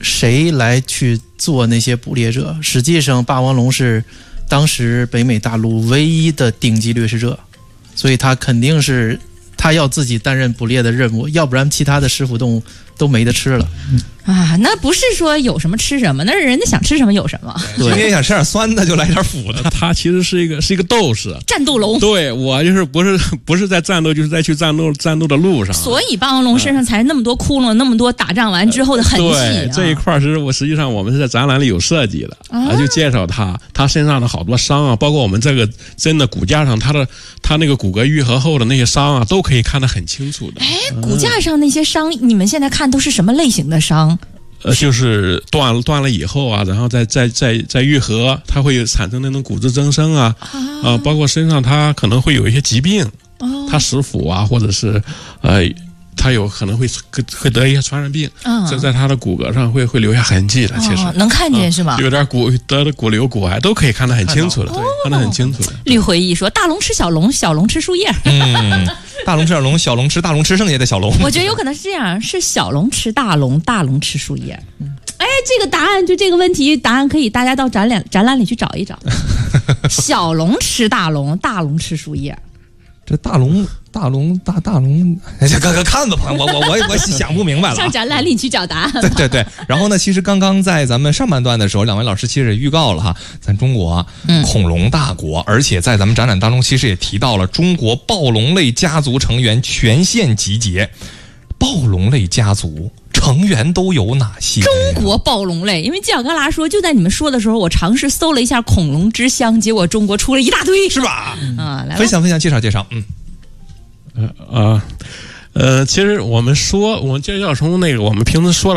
谁来去做那些捕猎者？实际上，霸王龙是当时北美大陆唯一的顶级掠食者，所以他肯定是他要自己担任捕猎的任务，要不然其他的食腐动物都没得吃了。 啊，那不是说有什么吃什么，那是人家想吃什么有什么。 今天想吃点酸的就来点腐的。 他其实是一个斗士， 战斗龙。 对，我就是不是在战斗，就是在去战斗的路上。 所以霸王龙身上才那么多窟窿，那么多打仗完之后的痕迹。 对，这一块实际上我们是在展览里有设计的就介绍他身上的好多伤啊，包括我们这个真的骨架上他那个骨骼愈合后的那些伤啊，都可以看得很清楚的。 哎，骨架上那些伤，你们现在看都是什么类型的伤？ 就是断了以后啊，然后再愈合，它会产生那种骨质增生啊，包括身上它可能会有一些疾病，它食腐啊，或者是它有可能会得一些传染病，这在它的骨骼上会留下痕迹的。其实能看见是吗？ 有点得的骨瘤、骨癌都可以看得很清楚的，看得很清楚的。 绿回忆说：“大龙吃小龙，小龙吃树叶。” 大龙吃小龙，小龙吃大龙吃剩下的小龙。 我觉得有可能是这样，是小龙吃大龙，大龙吃树叶。哎，这个答案就这个问题答案可以大家到展览里去找一找。小龙吃大龙，大龙吃树叶。 这大龙，哎呀，哥看吧，我想不明白了。 上展览里去找答案。 对。然后呢，其实刚刚在咱们上半段的时候，两位老师其实也预告了哈，咱中国恐龙大国，而且在咱们展览当中，其实也提到了中国暴龙类家族成员全线集结。暴龙类家族成员都有哪些？ 中国暴龙类，因为纪晓刚拉说，就在你们说的时候，我尝试搜了一下恐龙之乡，结果中国出了一大堆， 是吧？ 来分享，介绍。 其实我们介绍从那个我们平时说了。